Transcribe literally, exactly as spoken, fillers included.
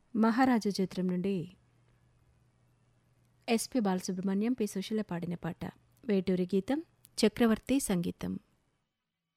మహారాజా చిత్రం నుండి SP Balasubrahmanyam, P Susheela పాడిన పాట. వేటూరి గీతం, చక్రవర్తి సంగీతం.